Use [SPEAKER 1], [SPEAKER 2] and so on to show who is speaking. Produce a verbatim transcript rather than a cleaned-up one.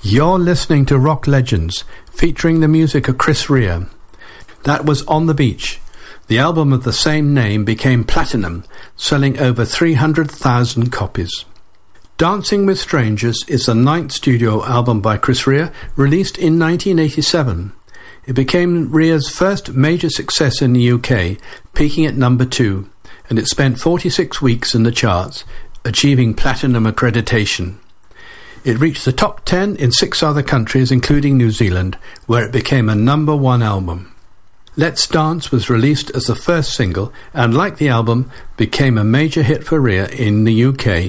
[SPEAKER 1] You're listening to Rock Legends, featuring the music of Chris Rea. That was On the Beach. The album of the same name became platinum, selling over three hundred thousand copies. Dancing with Strangers is the ninth studio album by Chris Rea, released in nineteen eighty-seven. It became Rea's first major success in the U K, peaking at number two, and it spent forty-six weeks in the charts, achieving platinum accreditation. It reached the top ten in six other countries, including New Zealand, where it became a number one album. Let's Dance was released as the first single and, like the album, became a major hit for Rea in the U K